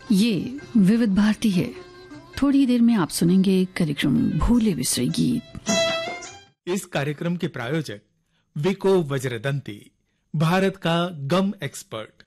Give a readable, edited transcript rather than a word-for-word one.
ये विविध भारती है। थोड़ी देर में आप सुनेंगे कार्यक्रम भूले बिसरे गीत। इस कार्यक्रम के प्रायोजक विको वज्रदंती, भारत का गम एक्सपर्ट।